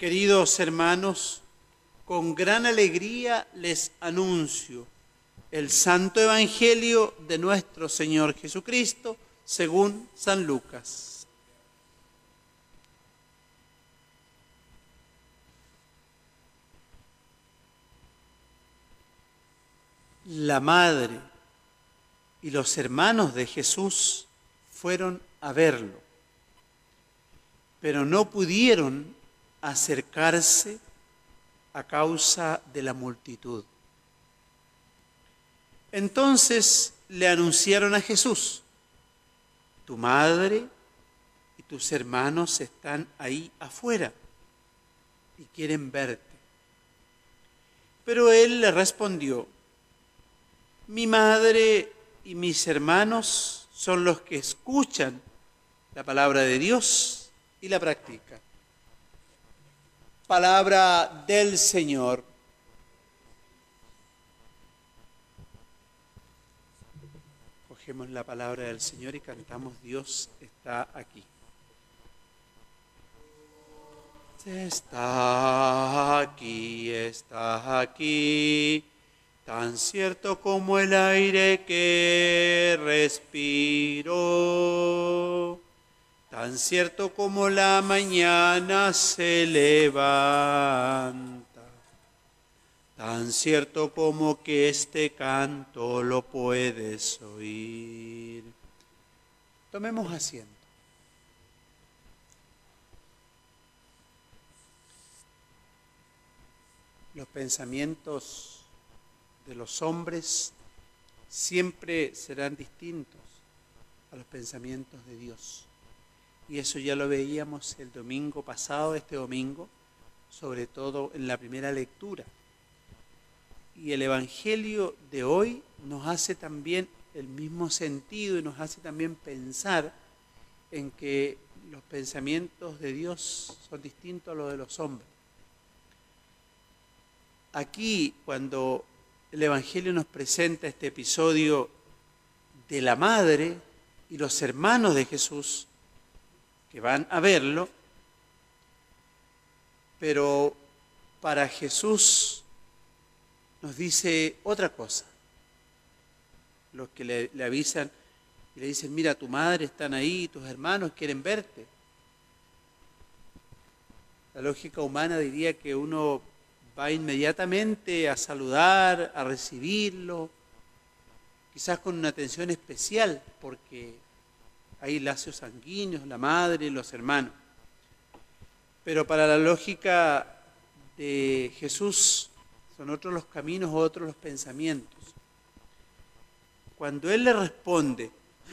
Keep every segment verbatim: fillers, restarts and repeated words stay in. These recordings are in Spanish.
Queridos hermanos, con gran alegría les anuncio el Santo Evangelio de nuestro Señor Jesucristo según San Lucas. La madre y los hermanos de Jesús fueron a verlo, pero no pudieron acercarse a causa de la multitud. Entonces le anunciaron a Jesús: tu madre y tus hermanos están ahí afuera y quieren verte. Pero él le respondió: mi madre y mis hermanos son los que escuchan la palabra de Dios y la practican. Palabra del Señor. Cogemos la palabra del Señor y cantamos: Dios está aquí. Está aquí, está aquí, tan cierto como el aire que respiro, tan cierto como la mañana se levanta, tan cierto como que este canto lo puedes oír. Tomemos asiento. Los pensamientos de los hombres siempre serán distintos a los pensamientos de Dios. Y eso ya lo veíamos el domingo pasado, este domingo, sobre todo en la primera lectura. Y el Evangelio de hoy nos hace también el mismo sentido y nos hace también pensar en que los pensamientos de Dios son distintos a los de los hombres. Aquí, cuando el Evangelio nos presenta este episodio de la madre y los hermanos de Jesús que van a verlo, pero para Jesús nos dice otra cosa. Los que le, le avisan y le dicen: mira, tu madre están ahí, tus hermanos quieren verte. La lógica humana diría que uno va inmediatamente a saludar, a recibirlo, quizás con una atención especial, porque hay lazos sanguíneos, la madre y los hermanos. Pero para la lógica de Jesús son otros los caminos, otros los pensamientos. Cuando Él le responde: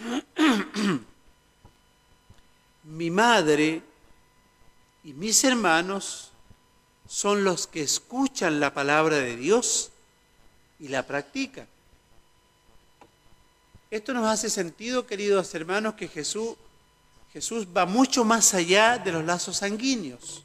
mi madre y mis hermanos son los que escuchan la palabra de Dios y la practican. Esto nos hace sentido, queridos hermanos, que Jesús, Jesús va mucho más allá de los lazos sanguíneos.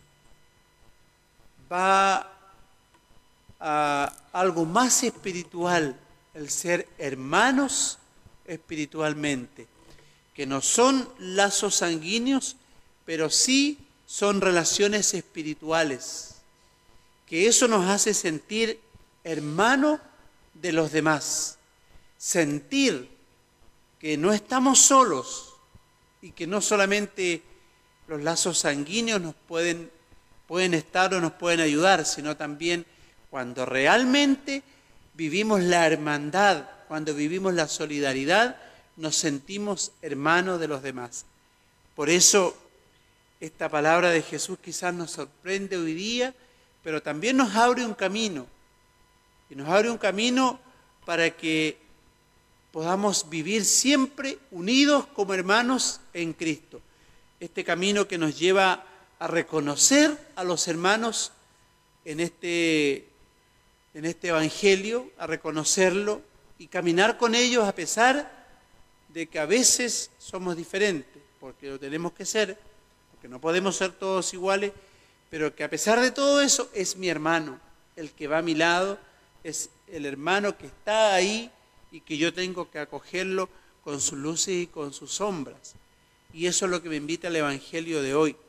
Va a algo más espiritual, el ser hermanos espiritualmente, que no son lazos sanguíneos, pero sí son relaciones espirituales, que eso nos hace sentir hermano de los demás, sentir que no estamos solos y que no solamente los lazos sanguíneos nos pueden, pueden estar o nos pueden ayudar, sino también cuando realmente vivimos la hermandad, cuando vivimos la solidaridad, nos sentimos hermanos de los demás. Por eso esta palabra de Jesús quizás nos sorprende hoy día, pero también nos abre un camino, y nos abre un camino para que podamos vivir siempre unidos como hermanos en Cristo. Este camino que nos lleva a reconocer a los hermanos en este, en este Evangelio, a reconocerlo y caminar con ellos a pesar de que a veces somos diferentes, porque lo tenemos que ser, porque no podemos ser todos iguales, pero que a pesar de todo eso es mi hermano, el que va a mi lado, es el hermano que está ahí y que yo tengo que acogerlo con sus luces y con sus sombras. Y eso es lo que me invita el Evangelio de hoy.